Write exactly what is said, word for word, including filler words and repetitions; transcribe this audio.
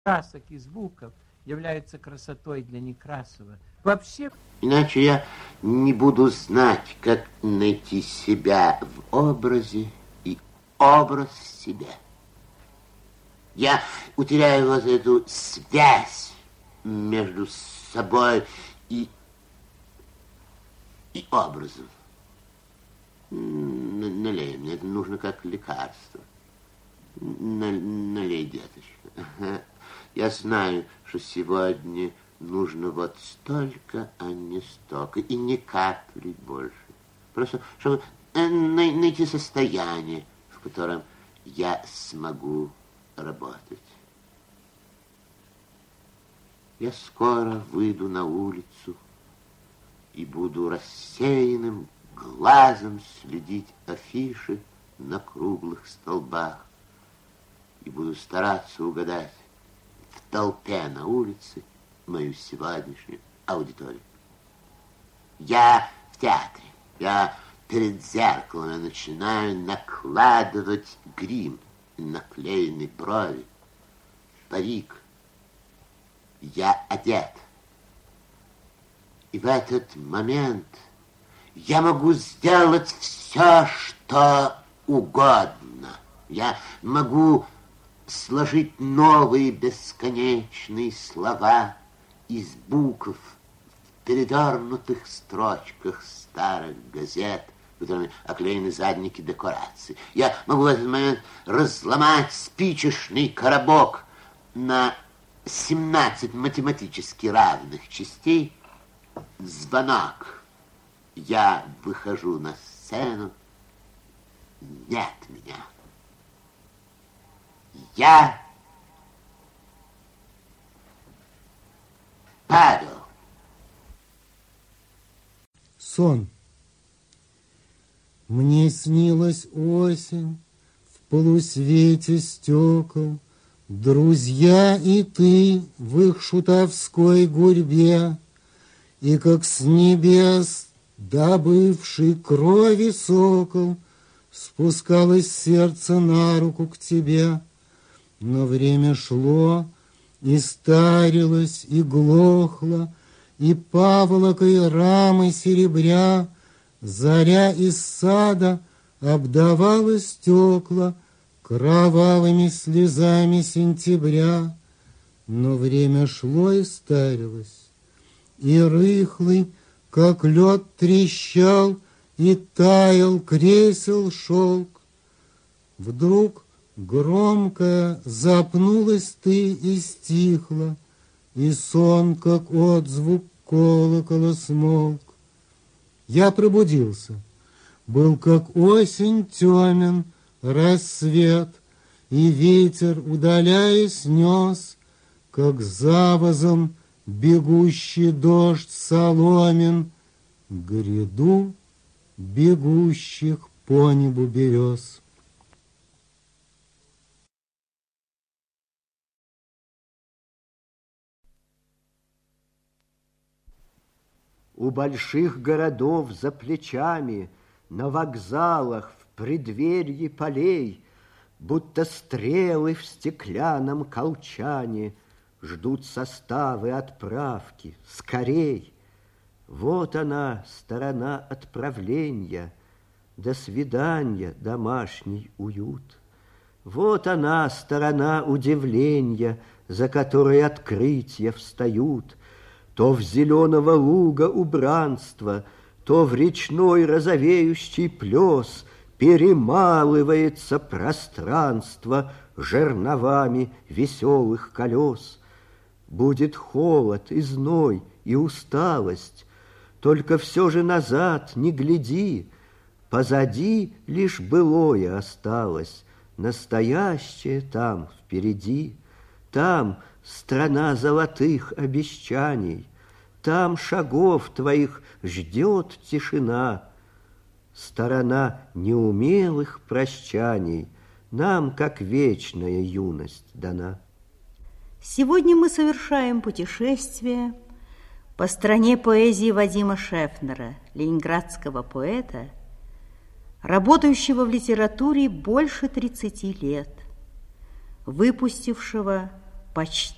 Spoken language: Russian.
красок и звуков является красотой для Некрасова. Вообще... Иначе я не буду знать, как найти себя в образе и образ в себе. Я утеряю вот эту связь между собой и, и образом. Налей мне, это нужно как лекарство. Налей, деточка. Я знаю, что сегодня нужно вот столько, а не столько, и ни капли больше. Просто, чтобы найти состояние, в котором я смогу работать. Я скоро выйду на улицу и буду рассеянным глазом следить афиши на круглых столбах и буду стараться угадать в толпе на улице мою сегодняшнюю аудиторию. Я в театре, я перед зеркалом я начинаю накладывать грим, наклеенные брови, парик. Я одет. И в этот момент я могу сделать все, что угодно. Я могу сложить новые бесконечные слова из букв в перевернутых строчках старых газет, которыми оклеены задники декораций. Я могу в этот момент разломать спичечный коробок на семнадцать математически равных частей. Звонок. Я выхожу на сцену. Нет меня. Я Павел. Сон. Мне снилась осень в полусвете стекол, друзья и ты в их шутовской гурьбе, и как с небес добывший крови сокол спускалось сердце на руку к тебе. Но время шло, и старилось, и глохло, и паволокой рамы серебря заря из сада обдавала стекла кровавыми слезами сентября. Но время шло и старилось, и рыхлый, как лед, трещал и таял кресел шелк. Вдруг громкая запнулась ты и стихла, и сон, как отзвук колокола, смолк. Я пробудился, был как осень темен рассвет, и ветер, удаляясь, нес, как завозом бегущий дождь соломен, гряду бегущих по небу берез. У больших городов за плечами, на вокзалах, в преддверье полей, будто стрелы в стеклянном колчане, ждут составы отправки. Скорей! Вот она, сторона отправления, до свидания, домашний уют. Вот она, сторона удивления, за которой открытия встают. То в зеленого луга убранство, то в речной розовеющий плес перемалывается пространство жерновами веселых колес. Будет холод и зной, и усталость, только все же назад не гляди, позади лишь былое осталось, настоящее там впереди. Там страна золотых обещаний, там шагов твоих ждет тишина, сторона неумелых прощаний нам, как вечная юность, дана. Сегодня мы совершаем путешествие по стране поэзии Вадима Шефнера, ленинградского поэта, работающего в литературе больше тридцати лет, выпустившего почти